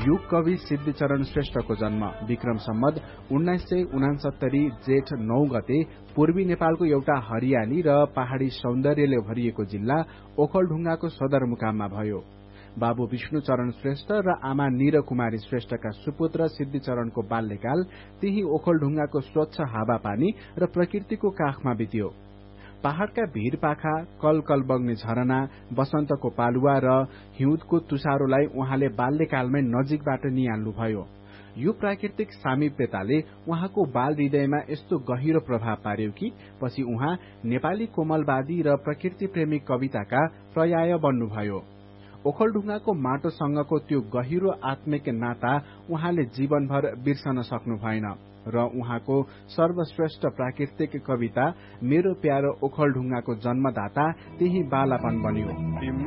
युग कवि सिद्धिचरण श्रेष्ठको जन्म विक्रम सम्वत 1969 जेठ 9 गते पूर्वी नेपालको एउटा हरियाली र पहाड़ी सौन्दर्यले भरिएको जिल्ला ओखलढुंगाको सदरमुकाममा भयो। बाबु विष्णुचरण श्रेष्ठ र आमा निर कुमारी श्रेष्ठका सुपुत्र सिद्धिचरणको बाल्यकाल त्यही ओखलढुंगाको स्वच्छ हावापानी र प्रकृतिको काखमा बित्यो। पहाड़का भीरपाखा, कल कल बग्ने झरना, बसन्तको पालुवा र हिउँदको तुषारोलाई उहाँले बाल्यकालमै नजिकबाट निहाल्नुभयो। यो प्राकृतिक सामिप्यताले उहाँको बाल हृदयमा यस्तो गहिरो प्रभाव पार्यो कि पछि उहाँ नेपाली कोमलवादी र प्रकृति प्रेमी कविताका पर्याय बन्नुभयो। ओखलढुंगाको माटोसँगको त्यो गहिरो आत्मिक नाता उहाँले जीवनभर बिर्सन सक्नु भएन र उहाँको सर्वश्रेष्ठ प्राकृतिक कविता मेरो प्यारो ओखलढुंगाको जन्मदाता त्यही बालापन बन्यो।